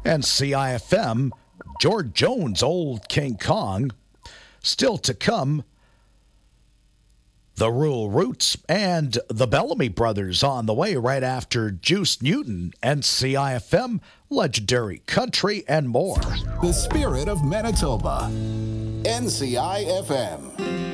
And CIFM, George Jones, Old King Kong. Still to come, the Rural Roots and the Bellamy Brothers on the way right after Juice Newton and CIFM, Legendary Country, and more. The spirit of Manitoba. NCIFM.